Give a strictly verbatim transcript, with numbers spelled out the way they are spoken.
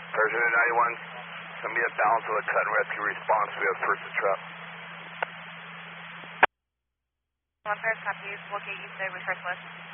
President ninety-one, send me a balance of the cut and rescue response. We have first to truck. One Paris, copy. Locate you today with first list.